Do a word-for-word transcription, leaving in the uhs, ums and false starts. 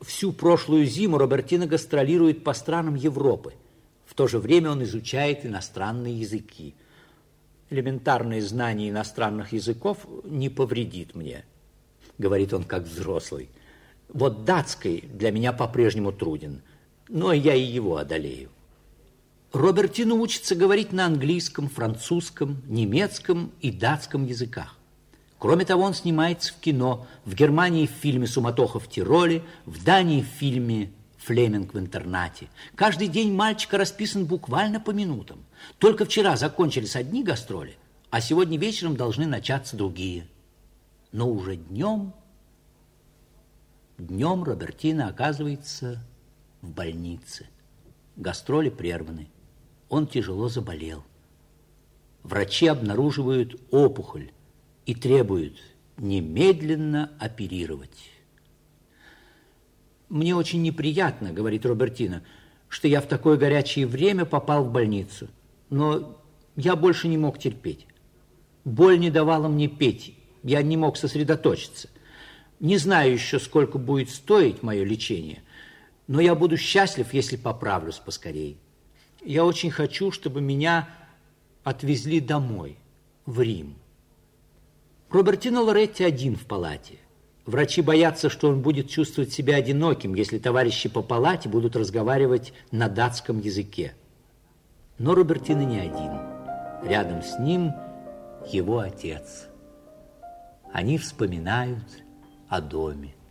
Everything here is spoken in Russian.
Всю прошлую зиму Робертино гастролирует по странам Европы. В то же время он изучает иностранные языки. Элементарное знание иностранных языков не повредит мне, говорит он как взрослый. Вот датский для меня по-прежнему труден, но я и его одолею. Робертино учится говорить на английском, французском, немецком и датском языках. Кроме того, он снимается в кино, в Германии в фильме «Суматоха в Тироле», в Дании в фильме «Флеминг в интернате». Каждый день мальчика расписан буквально по минутам. Только вчера закончились одни гастроли, а сегодня вечером должны начаться другие. Но уже днем, днем Робертино оказывается в больнице. Гастроли прерваны. Он тяжело заболел. Врачи обнаруживают опухоль и требуют немедленно оперировать. «Мне очень неприятно, — говорит Робертино, — что я в такое горячее время попал в больницу. Но я больше не мог терпеть. Боль не давала мне петь, я не мог сосредоточиться. Не знаю еще, сколько будет стоить мое лечение, но я буду счастлив, если поправлюсь поскорее. Я очень хочу, чтобы меня отвезли домой, в Рим». Робертино Лоретти один в палате. Врачи боятся, что он будет чувствовать себя одиноким, если товарищи по палате будут разговаривать на датском языке. Но Робертино не один. Рядом с ним его отец. Они вспоминают о доме.